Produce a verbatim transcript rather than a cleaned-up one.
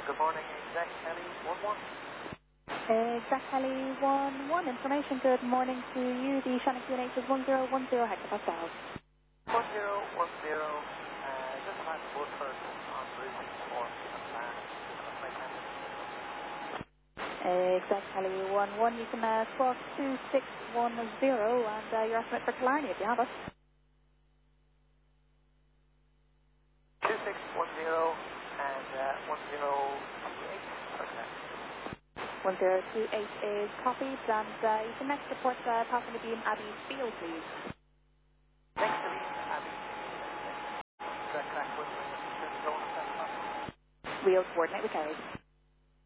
Good morning, Exec Heli one one. Exec Heli one one, information, good morning to you. The Shannon Q N H is one zero one zero hectopascals. one zero one zero, uh, just about Woodford on route for plan. Exec Heli one one, you can uh, squawk two six one zero and uh, your estimate for Killarney if you have it. two six one zero and uh, one zero two eight, okay. one zero two eight is copied, and uh, you can next report uh, passenger beam Abbey Field, please. Next to me, Abby. Direct track, Wheels coordinate with carriage.